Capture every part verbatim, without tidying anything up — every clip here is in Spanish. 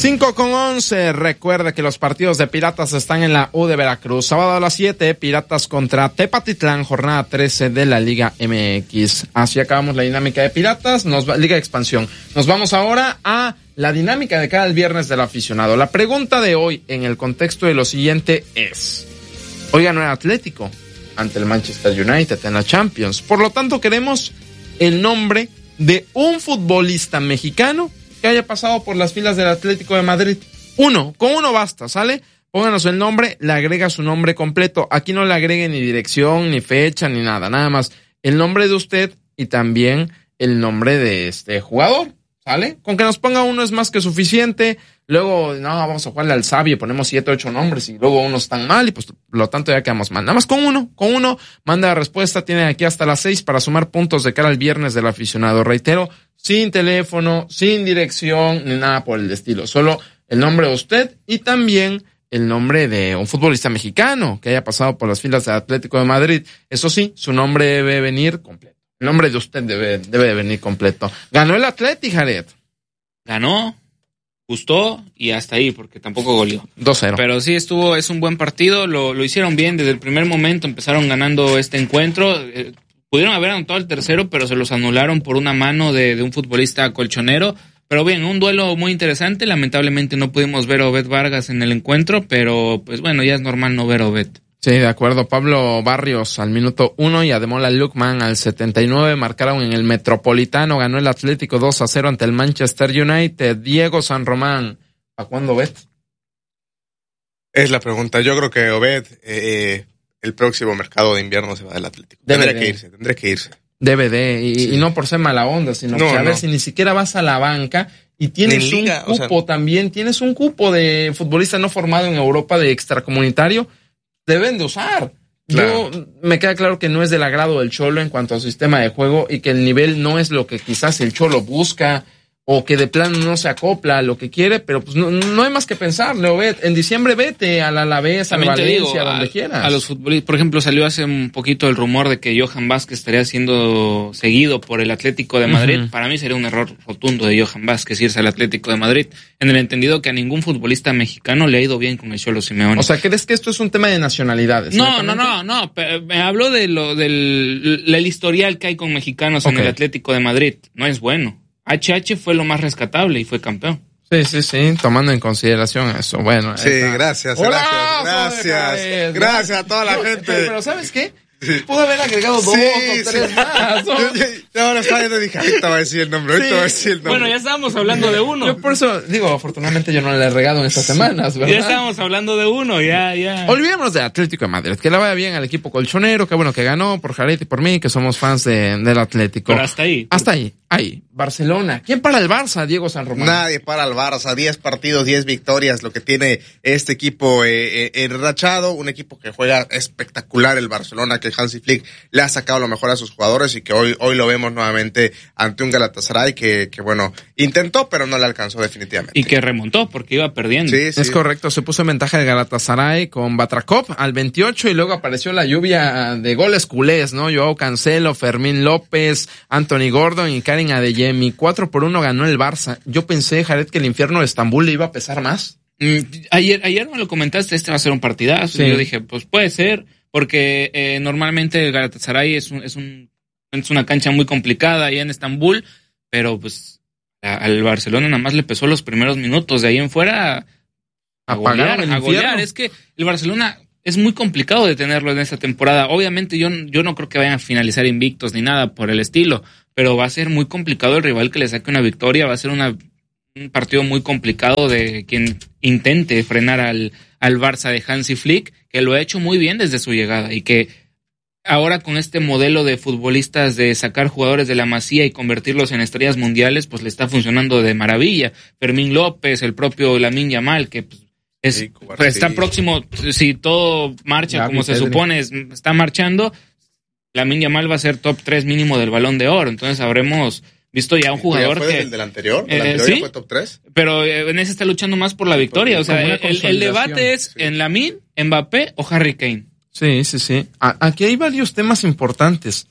cinco con once, recuerde que los partidos de Piratas están en la U de Veracruz. Sábado a las siete, Piratas contra Tepatitlán, jornada trece de la Liga M X. Así acabamos la dinámica de Piratas, nos va, Liga de Expansión. Nos vamos ahora a la dinámica de cada viernes del aficionado. La pregunta de hoy en el contexto de lo siguiente es: hoy ganó el Atlético ante el Manchester United en la Champions. Por lo tanto, queremos el nombre de un futbolista mexicano que haya pasado por las filas del Atlético de Madrid. Uno, con uno basta, ¿sale? Pónganos el nombre, le agrega su nombre completo. Aquí no le agregue ni dirección, ni fecha, ni nada. Nada más el nombre de usted y también el nombre de este jugador, ¿sale? Con que nos ponga uno es más que suficiente. Luego, no, vamos a jugarle al sabio, ponemos siete, ocho nombres y luego unos están mal y pues por lo tanto ya quedamos mal. Nada más con uno, con uno, manda la respuesta, tiene aquí hasta las seis para sumar puntos de cara al viernes del aficionado. Reitero, sin teléfono, sin dirección, ni nada por el estilo. Solo el nombre de usted y también el nombre de un futbolista mexicano que haya pasado por las filas del Atlético de Madrid. Eso sí, su nombre debe venir completo. El nombre de usted debe, debe de venir completo. Ganó el Atlético, Jared. Ganó, gustó y hasta ahí, porque tampoco goleó. dos cero. Pero sí estuvo, es un buen partido, lo, lo hicieron bien desde el primer momento, empezaron ganando este encuentro. Eh, pudieron haber anotado el tercero, pero se los anularon por una mano de, de un futbolista colchonero. Pero bien, un duelo muy interesante. Lamentablemente no pudimos ver a Obed Vargas en el encuentro, pero pues bueno, ya es normal no ver a Obed. Sí, de acuerdo. Pablo Barrios al minuto uno y Ademola Lookman al setenta y nueve marcaron en el Metropolitano. Ganó el Atlético dos a cero ante el Manchester United. Diego San Román, ¿a cuándo Obed? Es la pregunta. Yo creo que Obed, eh, el próximo mercado de invierno se va del Atlético. Tendré que irse, tendré que irse. Debe de, y, sí. y no por ser mala onda, sino no, que a no. ver si ni siquiera vas a la banca y tienes liga, un cupo o sea... también, tienes un cupo de futbolista no formado en Europa de extracomunitario, deben de usar. Claro. Yo, me queda claro que no es del agrado del Cholo en cuanto a su sistema de juego y que el nivel no es lo que quizás el Cholo busca o que de plano no se acopla a lo que quiere, pero pues no, no hay más que pensar, Leo. En diciembre vete al Alavés, a Valencia, donde a, quieras. A los futbolistas, por ejemplo, salió hace un poquito el rumor de que Johan Vázquez estaría siendo seguido por el Atlético de Madrid. Uh-huh. Para mí sería un error rotundo de Johan Vázquez irse al Atlético de Madrid, en el entendido que a ningún futbolista mexicano le ha ido bien con el Cholo Simeone. O sea, ¿crees que esto es un tema de nacionalidades? No, no, no, no, me hablo de lo del el historial que hay con mexicanos okay. en el Atlético de Madrid. No es bueno. H H fue lo más rescatable y fue campeón. Sí, sí, sí, tomando en consideración eso. Bueno, sí, está. gracias, ¡Hola! gracias, gracias, gracias a toda la yo, gente. Pero, pero ¿sabes qué? Sí. Pudo haber agregado dos sí, o tres sí. más. ¿No? Yo, yo, yo ahora estaba viendo y dije, ahorita va a decir el nombre, ahorita sí. va a decir el nombre. Bueno, ya estábamos hablando de uno. Yo por eso, digo, afortunadamente yo no le he regado en estas semanas, ¿verdad? Ya estábamos hablando de uno, ya, ya. Olvidémonos de Atlético de Madrid, que le vaya bien al equipo colchonero, que bueno que ganó, por Jared y por mí, que somos fans de, del Atlético. Pero hasta ahí. Hasta ahí, ahí. Barcelona. ¿Quién para el Barça, Diego San Román? Nadie para el Barça. diez partidos, diez victorias, lo que tiene este equipo eh, eh, enrachado. Un equipo que juega espectacular el Barcelona, que Hansi Flick le ha sacado lo mejor a sus jugadores y que hoy hoy lo vemos nuevamente ante un Galatasaray que, que bueno, intentó, pero no le alcanzó definitivamente. Y que remontó porque iba perdiendo. Sí, sí. Es correcto. Se puso en ventaja el Galatasaray con Batrakov al veintiocho y luego apareció la lluvia de goles culés, ¿no? Joao Cancelo, Fermín López, Anthony Gordon y Karim Adeyemi. cuatro por uno ganó el Barça. Yo pensé, Jared, que el infierno de Estambul le iba a pesar más. Mm, ayer, ayer me lo comentaste, este va a ser un partidazo. Sí. Y yo dije, pues puede ser, porque eh, normalmente el Galatasaray es, un, es, un, es una cancha muy complicada allá en Estambul, pero pues a, al Barcelona nada más le pesó los primeros minutos. De ahí en fuera a golear, a golear. Es que el Barcelona es muy complicado de tenerlo en esta temporada. Obviamente yo, yo no creo que vayan a finalizar invictos ni nada por el estilo, pero va a ser muy complicado el rival que le saque una victoria. Va a ser una, un partido muy complicado de quien intente frenar al, al Barça de Hansi Flick, que lo ha hecho muy bien desde su llegada y que ahora con este modelo de futbolistas de sacar jugadores de la Masía y convertirlos en estrellas mundiales, pues le está funcionando de maravilla. Fermín López, el propio Lamine Yamal, que pues, es, sí, pues está próximo, si todo marcha ya, como se Pedri. supone, está marchando, Lamine Yamal va a ser top tres mínimo del Balón de Oro. Entonces habremos visto ya un jugador ya fue que... ¿El del anterior? ¿El eh, anterior ¿sí? ya fue top tres? Pero eh, en ese está luchando más por la victoria. O sea, el, el debate es sí. en Lamine, Mbappé o Harry Kane. Sí, sí, sí. A, aquí hay varios temas importantes.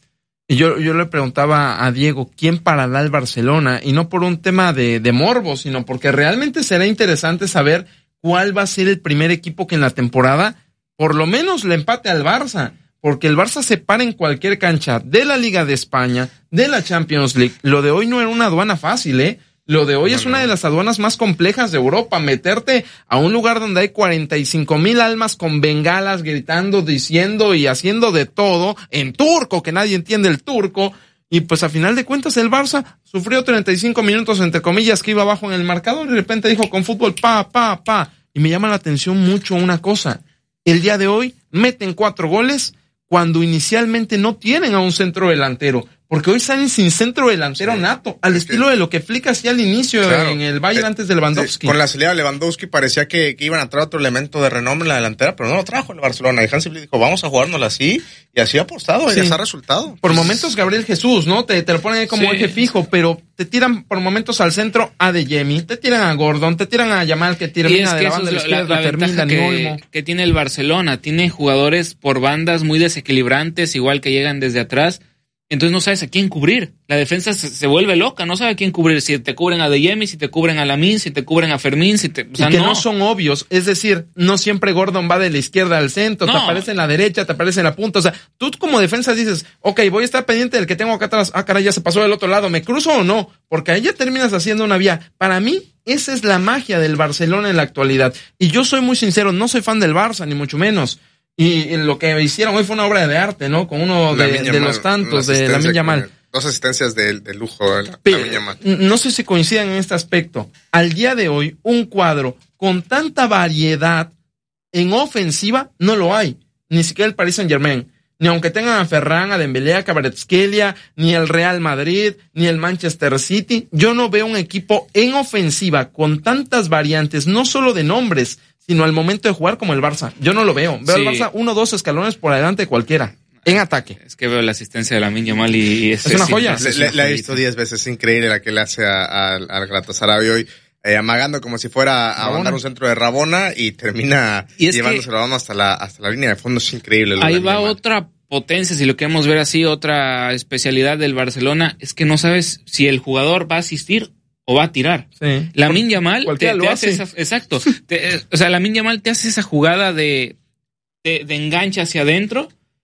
Y yo, yo le preguntaba a Diego, ¿quién parará el Barcelona? Y no por un tema de, de morbo, sino porque realmente será interesante saber cuál va a ser el primer equipo que en la temporada por lo menos le empate al Barça. Porque el Barça se para en cualquier cancha de la Liga de España, de la Champions League. Lo de hoy no era una aduana fácil, ¿eh? Lo de hoy no, es una no. de las aduanas más complejas de Europa. Meterte a un lugar donde hay cuarenta y cinco mil almas con bengalas gritando, diciendo y haciendo de todo en turco, que nadie entiende el turco. Y pues a final de cuentas el Barça sufrió treinta y cinco minutos, entre comillas, que iba abajo en el marcador y de repente dijo con fútbol, pa, pa, pa. Y me llama la atención mucho una cosa. El día de hoy meten cuatro goles cuando inicialmente no tienen a un centro delantero, porque hoy salen sin centro delantero sí, nato, al estilo que, de lo que Flick hacía al inicio claro, en el Bayern eh, antes de Lewandowski. Con la salida de Lewandowski parecía que, que iban a traer otro elemento de renombre en la delantera, pero no lo trajo el Barcelona. Y Hansi Flick dijo, vamos a jugárnosla así, y así ha apostado, sí. y les ha resultado. Por momentos Gabriel Jesús, ¿no? Te, te lo ponen ahí como sí. eje fijo, pero te tiran por momentos al centro a Adeyemi, te tiran a Gordon, te tiran a Yamal, que termina de la banda de la izquierda, la, la Fermín, Dani Olmo. Que tiene el Barcelona, tiene jugadores por bandas muy desequilibrantes, igual que llegan desde atrás. Entonces no sabes a quién cubrir. La defensa se, se vuelve loca, no sabe a quién cubrir. Si te cubren a Adeyemi, si te cubren a Lamine, si te cubren a Fermín, si te... O sea, y que no. no son obvios. Es decir, no siempre Gordon va de la izquierda al centro, no. te aparece en la derecha, te aparece en la punta. O sea, tú como defensa dices, ok, voy a estar pendiente del que tengo acá atrás. Ah, caray, ya se pasó del otro lado. ¿Me cruzo o no? Porque ahí ya terminas haciendo una vía. Para mí, esa es la magia del Barcelona en la actualidad. Y yo soy muy sincero, no soy fan del Barça, ni mucho menos. Y lo que hicieron hoy fue una obra de arte, ¿no? Con uno de, de Yamal, los tantos de Lamine Yamal. Dos asistencias de, de lujo de Lamine Yamal. No sé si coincidan en este aspecto. Al día de hoy, un cuadro con tanta variedad en ofensiva no lo hay. Ni siquiera el Paris Saint-Germain. Ni aunque tengan a Ferran, a Dembélé, a Kvaratskhelia, ni el Real Madrid, ni el Manchester City. Yo no veo un equipo en ofensiva con tantas variantes, no solo de nombres, sino al momento de jugar como el Barça. Yo no lo veo. Veo sí. al Barça uno o dos escalones por adelante de cualquiera. En ataque. Es que veo la asistencia de Lamine Yamal y, y es, es una joya. Le, le, le he visto diez veces, es increíble la que le hace al Galatasaray hoy, eh, amagando como si fuera a Rabona. Mandar un centro de Rabona y termina y llevándose la balón hasta la, hasta la línea de fondo. Es increíble. Ahí va Yamal. Otra potencia, si lo queremos ver así, otra especialidad del Barcelona, es que no sabes si el jugador va a asistir o va a tirar. Sí. Lamine Yamal te, te hace esa, exacto. Te, o sea, Lamine Yamal te hace esa jugada de, de, de enganche hacia adentro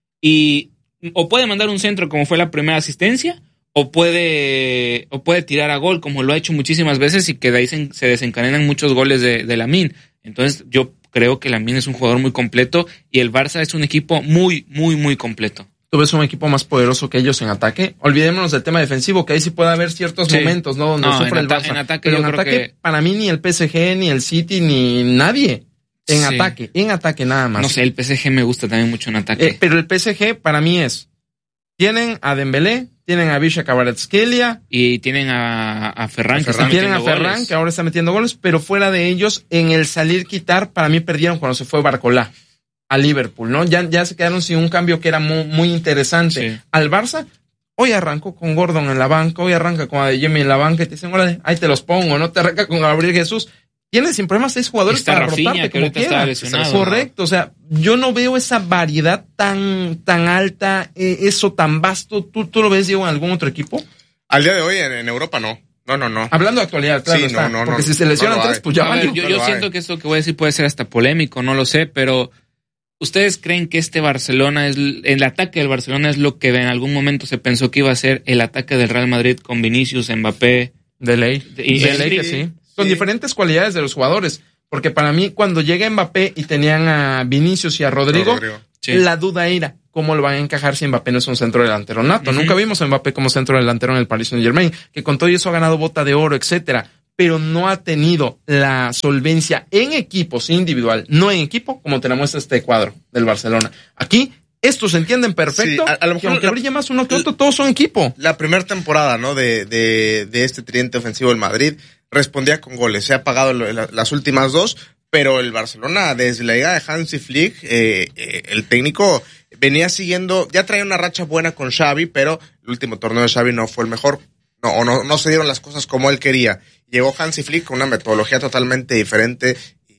y o puede mandar un centro como fue la primera asistencia o puede o puede tirar a gol como lo ha hecho muchísimas veces y que de ahí se, se desencadenan muchos goles de, de Lamine. Entonces yo creo que Lamine es un jugador muy completo y el Barça es un equipo muy, muy, muy completo. ¿Tú ves un equipo más poderoso que ellos en ataque? Olvidémonos del tema defensivo, que ahí sí puede haber ciertos sí. momentos, ¿no? Donde no, sufre el Barça. En ataque, pero yo en creo ataque, que... para mí ni el P S G, ni el City, ni nadie. En sí. ataque, en ataque nada más. No sé, el P S G me gusta también mucho en ataque. Eh, pero el P S G para mí es, tienen a Dembélé, tienen a Visca Kvaratskhelia. Y tienen a, a Ferran, a que Ferran. está Tienen metiendo a Ferran, goles. que ahora está metiendo goles, pero fuera de ellos, en el salir-quitar, para mí perdieron cuando se fue Barcolá a Liverpool, ¿no? Ya, ya se quedaron sin un cambio que era muy, muy interesante. Sí. Al Barça, hoy arrancó con Gordon en la banca, hoy arranca con Adeyemi en la banca, y te dicen, órale, ahí te los pongo, ¿no? Te arranca con Gabriel Jesús. Tienes sin problemas seis jugadores está para Rafinha, rotarte que como quiera. Lesionado, correcto, ¿no? O sea, yo no veo esa variedad tan, tan alta, eh, eso tan vasto. ¿Tú, ¿Tú lo ves, Diego, en algún otro equipo? Al día de hoy en, en Europa no. No, no, no. Hablando de actualidad, claro. Sí, está, no, no, porque no, si se lesionan no tres, pues ya a ver, Yo, yo siento que esto que voy a decir puede ser hasta polémico, no lo sé, pero ¿ustedes creen que este Barcelona, es el ataque del Barcelona es lo que en algún momento se pensó que iba a ser el ataque del Real Madrid con Vinicius, Mbappé? De ley. Y de ley que sí. sí. Son diferentes cualidades de los jugadores. Porque para mí, cuando llega Mbappé y tenían a Vinicius y a Rodrigo, Rodrigo. Sí. la duda era cómo lo van a encajar si Mbappé no es un centro delantero nato. Uh-huh. Nunca vimos a Mbappé como centro delantero en el Paris Saint-Germain, que con todo eso ha ganado bota de oro, etcétera, pero no ha tenido la solvencia en equipos individual, no en equipo, como te la muestra este cuadro del Barcelona. Aquí, estos se entienden perfecto, sí, a, a lo mejor aunque la, brille más uno que otro, todos son equipo. La primera temporada, ¿no? De, de, de este tridente ofensivo del Madrid, respondía con goles. Se ha pagado la, las últimas dos, pero el Barcelona, desde la llegada de Hansi Flick, eh, eh, el técnico venía siguiendo, ya traía una racha buena con Xavi, pero el último torneo de Xavi no fue el mejor, no, o no, no se dieron las cosas como él quería. Llegó Hansi Flick con una metodología totalmente diferente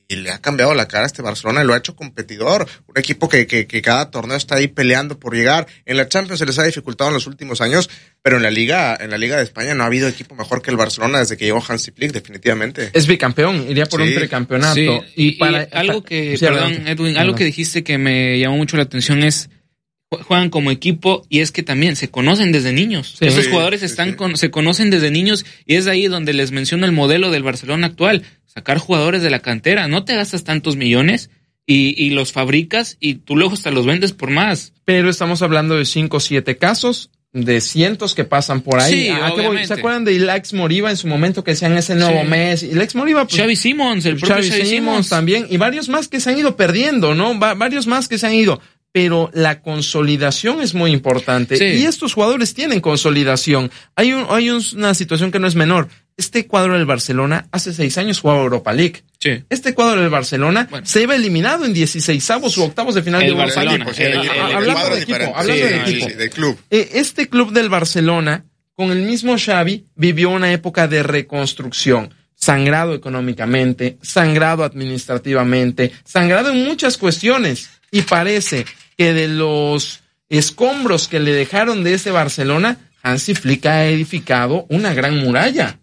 y le ha cambiado la cara a este Barcelona y lo ha hecho competidor. Un equipo que, que, que cada torneo está ahí peleando por llegar. En la Champions se les ha dificultado en los últimos años, pero en la Liga, en la Liga de España no ha habido equipo mejor que el Barcelona desde que llegó Hansi Flick, definitivamente. Es bicampeón, iría por sí. un tricampeonato. Sí. Y, para, y algo que, sí, perdón, adelante. Edwin, no, algo no. que dijiste que me llamó mucho la atención es juegan como equipo y es que también se conocen desde niños. Sí, Esos jugadores están sí, sí. Con, se conocen desde niños y es ahí donde les menciono el modelo del Barcelona actual. Sacar jugadores de la cantera. No te gastas tantos millones y, y los fabricas y tú luego hasta los vendes por más. Pero estamos hablando de cinco o siete casos de cientos que pasan por ahí. Sí, ¿A qué voy? ¿Se acuerdan de Ilaix Moriba en su momento que decían ese nuevo sí. mes? Ilaix Moriba, pues, Xavi Simons, el propio Xavi, Xavi Simons, Simons también, y varios más que se han ido perdiendo, ¿no? Va, varios más que se han ido. Pero la consolidación es muy importante. Sí. Y estos jugadores tienen consolidación. Hay un, hay una situación que no es menor. Este cuadro del Barcelona hace seis años jugaba Europa League. Sí. Este cuadro del Barcelona bueno. se iba eliminado en dieciseisavos u octavos de final el de Europa League. Sí, el, el, el, el hablando de equipo, hablando sí, de equipo. Sí, del club. Este club del Barcelona, con el mismo Xavi, vivió una época de reconstrucción. Sangrado económicamente, sangrado administrativamente, sangrado en muchas cuestiones. Y parece que de los escombros que le dejaron de ese Barcelona, Hansi Flick ha edificado una gran muralla.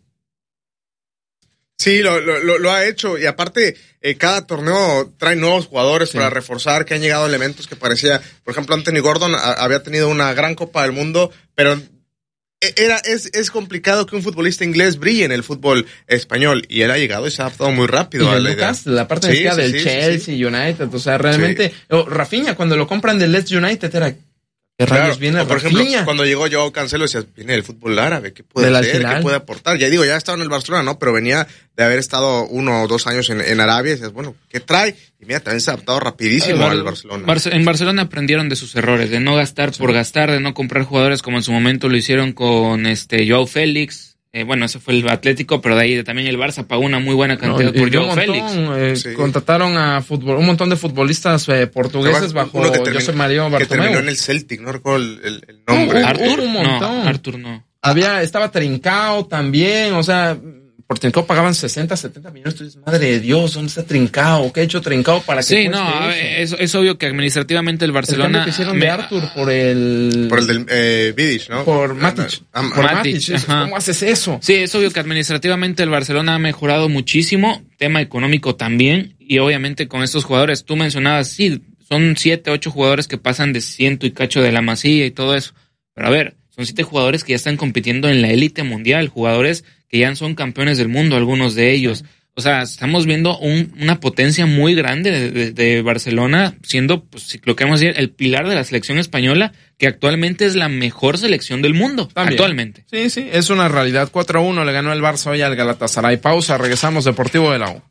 Sí, lo, lo, lo ha hecho. Y aparte, eh, cada torneo trae nuevos jugadores sí. para reforzar, que han llegado elementos que parecía, por ejemplo, Anthony Gordon a, había tenido una gran Copa del Mundo, pero era es, es complicado que un futbolista inglés brille en el fútbol español, y él ha llegado y se ha adaptado muy rápido. Y a el la Lucas, idea. la parte sí, de sí, del sí, Chelsea, sí, sí. United, o sea, realmente, sí. oh, Rafinha, cuando lo compran del Leeds United era... ¿Qué rayos claro, viene o por Rafinha? ejemplo, cuando llegó Joao Cancelo, decías, viene del fútbol árabe, ¿qué puede hacer? ¿Qué puede aportar? Ya digo, ya estaba en el Barcelona, ¿no? Pero venía de haber estado uno o dos años en, en Arabia, y decías, bueno, ¿qué trae? Y mira, también se ha adaptado rapidísimo Bar- al Barcelona. Bar- en Barcelona aprendieron de sus errores, de no gastar sí. por gastar, de no comprar jugadores como en su momento lo hicieron con este Joao Félix. Eh, bueno, ese fue el Atlético, pero de ahí también el Barça pagó una muy buena cantidad no, por Joao Félix. Eh, sí. Contrataron a fútbol, un montón de futbolistas eh, portugueses bajo José María Bartomeu. Que terminó en el Celtic, no recuerdo el, el, el nombre. Uh, Artur, un montón. No, Artur no. Había, estaba Trincao también, o sea... Por Trincao pagaban sesenta, setenta millones. Tú dices, madre de Dios, ¿dónde está Trincao? ¿Qué ha hecho Trincao para que Sí, no, es, es obvio que administrativamente el Barcelona... El que hicieron me... de Artur por el... Por el del eh, Vidic, ¿no? Por Matic. Ah, por Matic, Matic. ¿Cómo haces eso? Sí, es obvio que administrativamente el Barcelona ha mejorado muchísimo, tema económico también, y obviamente con estos jugadores, tú mencionabas, sí, son siete, ocho jugadores que pasan de ciento y cacho de la Masía y todo eso. Pero a ver, son siete jugadores que ya están compitiendo en la élite mundial, jugadores que ya son campeones del mundo, algunos de ellos. O sea, estamos viendo un, una potencia muy grande de, de, de Barcelona, siendo, pues, si lo queremos decir, el pilar de la selección española, que actualmente es la mejor selección del mundo. También. Actualmente. Sí, sí, es una realidad. cuatro a uno le ganó el Barça hoy al Galatasaray. Pausa, regresamos, Deportivo de la U.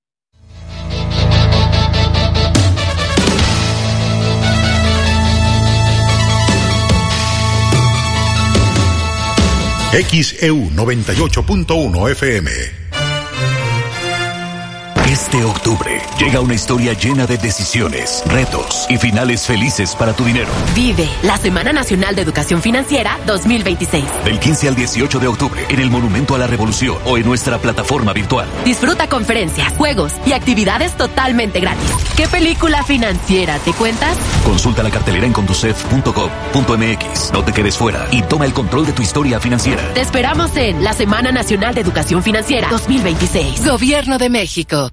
X E U noventa y ocho punto uno F M. Este octubre llega una historia llena de decisiones, retos y finales felices para tu dinero. Vive la Semana Nacional de Educación Financiera dos mil veintiséis. Del quince al dieciocho de octubre en el Monumento a la Revolución o en nuestra plataforma virtual. Disfruta conferencias, juegos y actividades totalmente gratis. ¿Qué película financiera te cuentas? Consulta la cartelera en conducef punto gov punto m x. No te quedes fuera y toma el control de tu historia financiera. Te esperamos en la Semana Nacional de Educación Financiera dos mil veintiséis. Gobierno de México.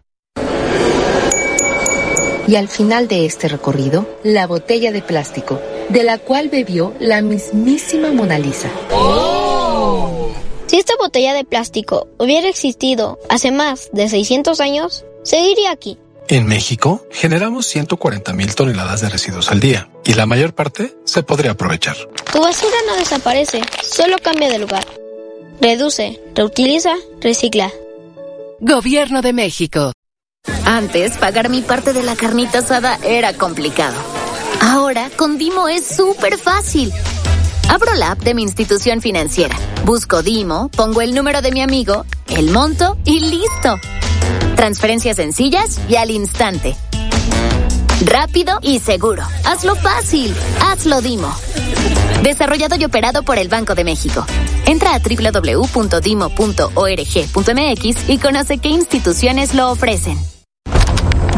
Y al final de este recorrido, la botella de plástico, de la cual bebió la mismísima Mona Lisa. ¡Oh! Si esta botella de plástico hubiera existido hace más de seiscientos años, seguiría aquí. En México, generamos ciento cuarenta mil toneladas de residuos al día, y la mayor parte se podría aprovechar. Tu basura no desaparece, solo cambia de lugar. Reduce, reutiliza, recicla. Gobierno de México. Antes, pagar mi parte de la carnita asada era complicado. Ahora, con Dimo es súper fácil. Abro la app de mi institución financiera, busco Dimo, pongo el número de mi amigo, el monto y listo. Transferencias sencillas y al instante. Rápido y seguro. Hazlo fácil. Hazlo Dimo. Desarrollado y operado por el Banco de México. Entra a doble u doble u doble u punto dimo punto org punto m x y conoce qué instituciones lo ofrecen.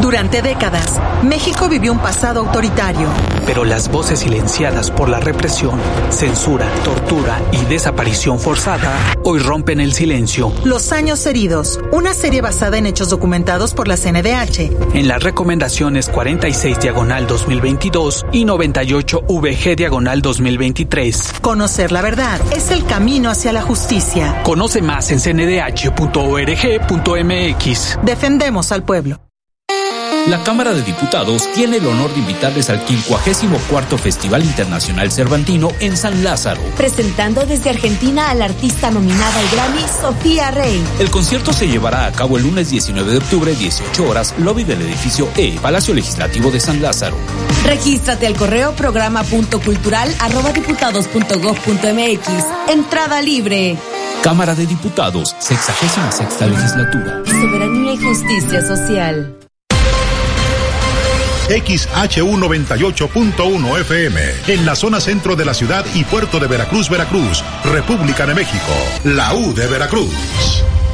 Durante décadas, México vivió un pasado autoritario. Pero las voces silenciadas por la represión, censura, tortura y desaparición forzada hoy rompen el silencio. Los años heridos, una serie basada en hechos documentados por la C N D H. En las recomendaciones cuarenta y seis diagonal dos mil veintidós y noventa y ocho V G diagonal dos mil veintitrés. Conocer la verdad es el camino hacia la justicia. Conoce más en c n d h punto org punto m x. Defendemos al pueblo. La Cámara de Diputados tiene el honor de invitarles al quincuagésimo cuarto Festival Internacional Cervantino en San Lázaro. Presentando desde Argentina a la artista nominada al Grammy, Sofía Rey. El concierto se llevará a cabo el lunes diecinueve de octubre, dieciocho horas, lobby del edificio E, Palacio Legislativo de San Lázaro. Regístrate al correo programa punto cultural arroba diputados punto gob punto m x. Entrada libre. Cámara de Diputados, sexagésima sexta legislatura. Soberanía y justicia social. X H U noventa y ocho punto uno F M, en la zona centro de la ciudad y puerto de Veracruz, Veracruz, República de México, la U de Veracruz.